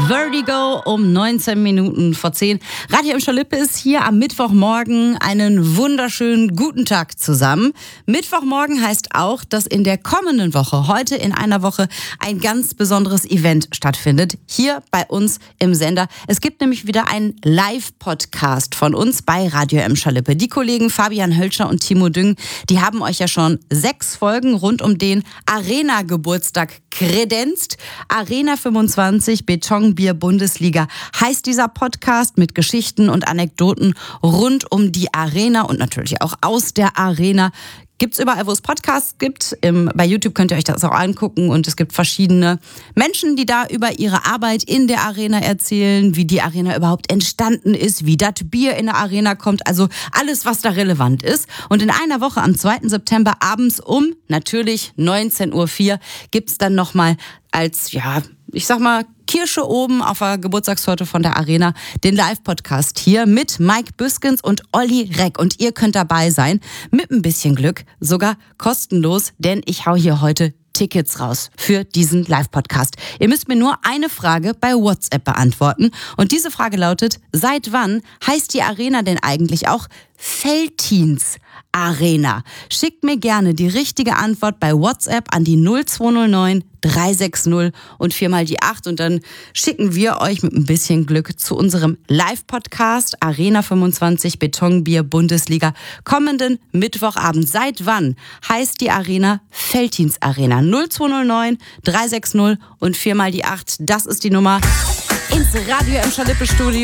Vertigo um 19 Minuten vor 10. Radio Emscher Lippe ist hier am Mittwochmorgen. Einen wunderschönen guten Tag zusammen. Mittwochmorgen heißt auch, dass in der kommenden Woche, heute in einer Woche, ein ganz besonderes Event stattfindet. Hier bei uns im Sender. Es gibt nämlich wieder einen Live-Podcast von uns bei Radio Emscher Lippe. Die Kollegen Fabian Hölscher und Timo Düng, die haben euch ja schon 6 Folgen rund um den Arena-Geburtstag kredenzt. Arena 25 Betonbier-Bundesliga heißt dieser Podcast mit Geschichten und Anekdoten rund um die Arena und natürlich auch aus der Arena. Gibt's überall, wo es Podcasts gibt. Bei YouTube könnt ihr euch das auch angucken und es gibt verschiedene Menschen, die da über ihre Arbeit in der Arena erzählen, wie die Arena überhaupt entstanden ist, wie das Bier in der Arena kommt, also alles, was da relevant ist. Und in einer Woche am 2. September abends um natürlich 19.04 Uhr gibt's dann nochmal als, ich sag mal, Kirsche oben auf der Geburtstagstorte von der Arena, den Live-Podcast hier mit Mike Büskens und Olli Reck. Und ihr könnt dabei sein, mit ein bisschen Glück, sogar kostenlos, denn ich hau hier heute Tickets raus für diesen Live-Podcast. Ihr müsst mir nur eine Frage bei WhatsApp beantworten. Und diese Frage lautet: Seit wann heißt die Arena denn eigentlich auch Veltins Arena? Schickt mir gerne die richtige Antwort bei WhatsApp an die 0209 360 und 4 mal die 8 und dann schicken wir euch mit ein bisschen Glück zu unserem Live-Podcast Arena 25 Betonbier Bundesliga kommenden Mittwochabend. Seit wann heißt die Arena Veltins Arena? 0209 360 und 4 mal die 8. Das ist die Nummer ins Radio Emscher Lippe Studio.